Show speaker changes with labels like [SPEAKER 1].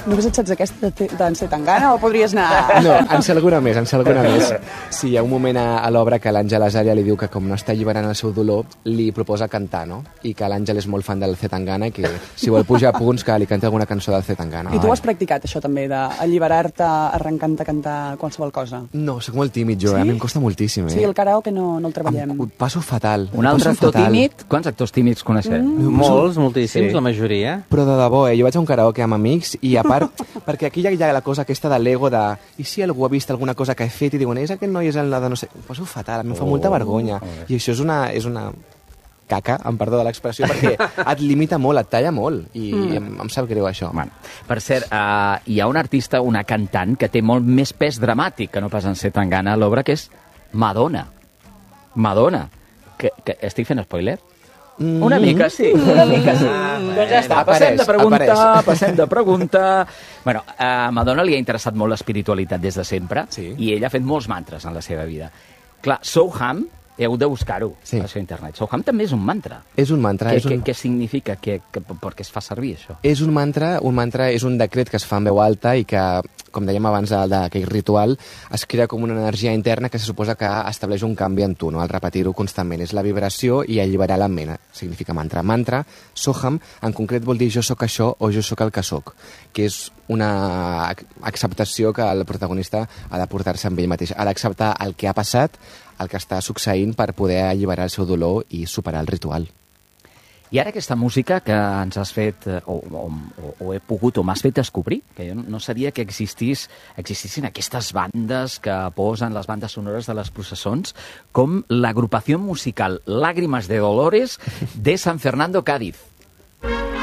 [SPEAKER 1] Només et saps aquesta d'en Zetangana o podries anar...
[SPEAKER 2] No, en sé alguna més. Sí, hi ha un moment a l'obra que l'Àngel Azaria li diu que com no està alliberant el seu dolor, li proposa cantar, no? I que l'Àngel és molt fan del Zetangana i que si vol pujar punts que li canti alguna cançó del Zetangana.
[SPEAKER 1] I tu has practicat això també, d'alliberar-te arrencant a cantar qualsevol cosa?
[SPEAKER 2] No, soc molt tímid jo, a mi em costa moltíssim.
[SPEAKER 1] Sí, el karaoke no el treballem.
[SPEAKER 2] Ho passo fatal.
[SPEAKER 3] Un altre actor tímid? Quants actors tímids coneixem?
[SPEAKER 4] Moltíssims, la majoria.
[SPEAKER 2] Però de debò, jo vaig a un karaoke amb amics i a part, perquè aquí hi ha la cosa aquesta de l'ego de... I si algú ha vist alguna cosa que he fet i diuen, és aquest noi és el de no sé... Ho passo fatal, a mi em fa molta vergonya. I això és una caca, amb perdó de l'expressió, perquè et limita molt, et talla molt, i em sap greu això.
[SPEAKER 3] Bueno, per cert, hi ha un artista, una cantant, que té molt més pes dramàtic que no pas en Zetangana a l'obra, que és Madonna. Madonna. Que estic fent spoiler? Una mica sí. Doncs ja està, passem de pregunta. Bueno, a Madonna li ha interessat molt l'espiritualitat des de sempre, i ella ha fet molts mantres en la seva vida. Clar, Soham, heu de buscar-ho a la seva internet. Soham també és un mantra.
[SPEAKER 2] És un mantra.
[SPEAKER 3] Què significa? Per què es fa servir, això?
[SPEAKER 2] És un mantra és un decret que es fa en veu alta i que, com dèiem abans d'aquell ritual, es crea com una energia interna que se suposa que estableix un canvi en tu, no? Al repetir-ho constantment. És la vibració i alliberar la ment. Significa mantra. Mantra, Soham, en concret vol dir jo sóc això o jo sóc el que sóc, que és una acceptació que el protagonista ha de portar-se amb ell mateix. Ha d'acceptar el que ha passat, el que està succeint per poder alliberar el seu dolor i superar el ritual.
[SPEAKER 3] I ara aquesta música que ens has fet, o he pogut, o m'has fet descobrir, que jo no sabia que existissin aquestes bandes que posen les bandes sonores de les processons, com l'agrupació musical Lágrimas de Dolores de San Fernando, Cádiz.